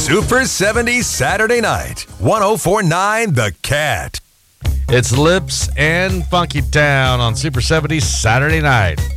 Super 70 Saturday Night. 104.9 The Cat. It's Lips and Funky Town on Super 70 Saturday Night.